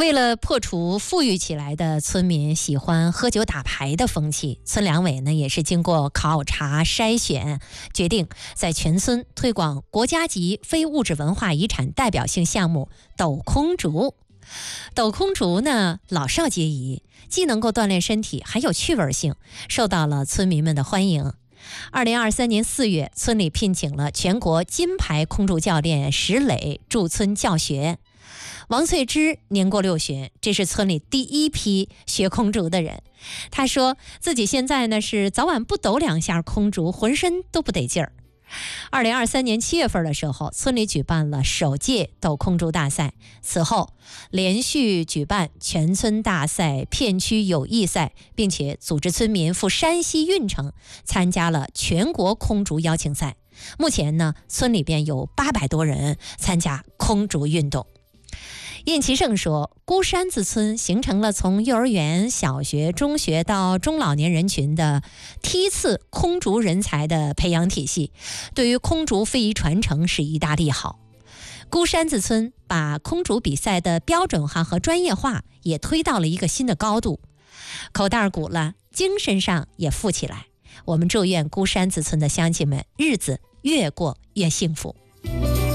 为了破除富裕起来的村民喜欢喝酒打牌的风气，村两委呢也是经过考察筛选，决定在全村推广国家级非物质文化遗产代表性项目斗空竹。斗空竹呢老少皆宜，既能够锻炼身体，还有趣味性，受到了村民们的欢迎。2023年4月，村里聘请了全国金牌空竹教练石磊驻村教学。王翠芝年过6旬，这是村里第一批学空竹的人。他说自己现在呢是早晚不抖2下空竹，浑身都不得劲儿。2023年7月份的时候，村里举办了首届斗空竹大赛，此后连续举办全村大赛、片区友谊赛，并且组织村民赴山西运城参加了全国空竹邀请赛。目前呢，村里边有800多人参加空竹运动。印其胜说，孤山子村形成了从幼儿园、小学、中学到中老年人群的梯次空竹人才的培养体系，对于空竹非遗传承是一大利好。孤山子村把空竹比赛的标准化和专业化也推到了一个新的高度，口袋鼓了，精神上也富起来。我们祝愿孤山子村的乡亲们日子越过越幸福。